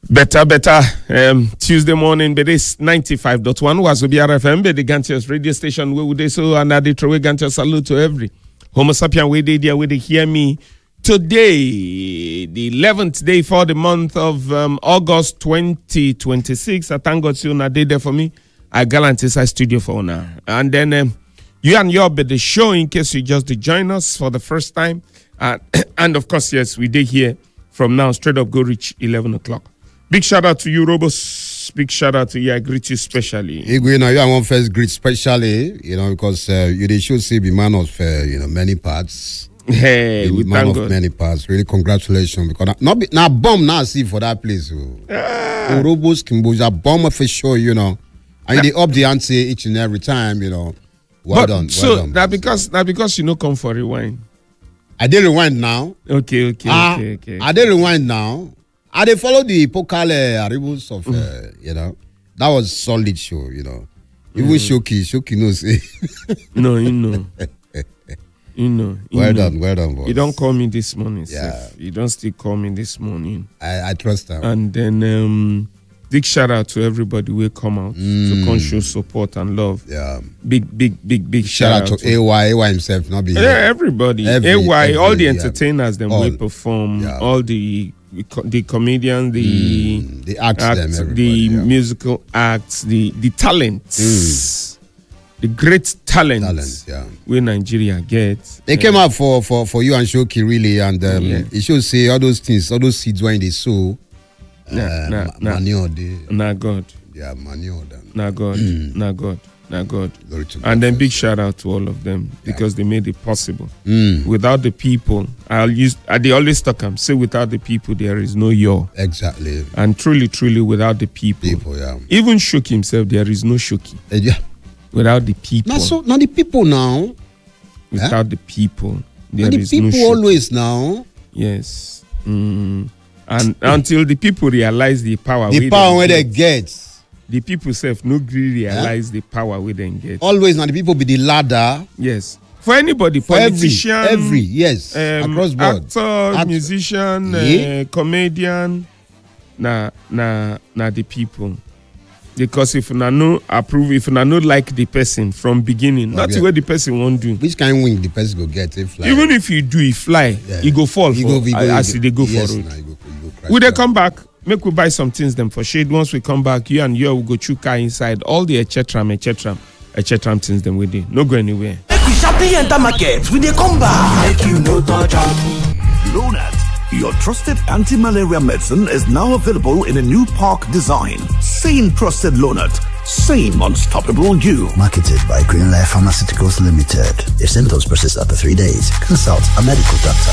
Better. Tuesday morning, but this 95.1 was BRFM, but the Gantios radio station where would they so and I throw a Gantios salute to every Homo sapien where they hear me today, the 11th day for the month of August 2026. I thank God you na day there for me. I gallant inside studio for now. And then you and your be the show in case you just join us for the first time. And of course, yes, we did here from now straight up go reach 11 o'clock. Big shout out to you, Robos. Big shout out to you. I greet you specially. Igwe, now you want first greet specially, because you they should see be man of many parts. Hey, we man thank of God. many parts. Really, congratulations because now bomb now see for that place. Robos Kimboja bomb for sure, and they up the ante each and every time, Well done. So well done. that because you know come for rewind. I did rewind now. Okay. I did rewind now. I they follow the Pokale arrivals of that was solid show, Even Shoki knows. No, you know. Well done, boss. You don't call me this morning, Yeah. sir. You don't still call me this morning. I trust them. And then big shout out to everybody who come out to come show support and love. Yeah. Big Shout out to AY himself, not be Yeah, everybody. AY, all the entertainers, them will perform, yeah. all the comedians, the acts, them, acts, everybody, the yeah. musical acts, the talents, the great talent, yeah. where Nigeria gets. They came out for you and Shoki really, and it should say all those things, all those seeds when they sow. Manure, Nah God. Yeah, manure. Nah God. Glory to God. And then big shout out to all of them because they made it possible. Without the people, they always talk and say without the people there is no you. Exactly. And truly without the people, even Shoki himself, there is no Shoki. Yeah. Without the people. Now the people now. Without the people, there the is no people Shoki. always now. Yes. And until the people realize the power, The power where they get. The people self no really realize the power we then get. Always now the people be the ladder. Yes. For anybody, For politician, every yes, across board. Actor, musician, comedian, na the people. Because if na no approve, if na no like the person from beginning, that's what the person won't do. Which kind of wing the person go get if fly? Even if you do it fly, he go fall for as they go for road. Will they come back? Make we buy some things them for shade. Once we come back, you and you will go through car inside all the etc things them with it. No go anywhere. Make we sharply enter market. We dey come back. Make you no touch Lonat, your trusted anti-malaria medicine, is now available in a new park design. Same trusted Lonat, same unstoppable you. Marketed by Green Life Pharmaceuticals Limited. If symptoms persist after 3 days, consult a medical doctor.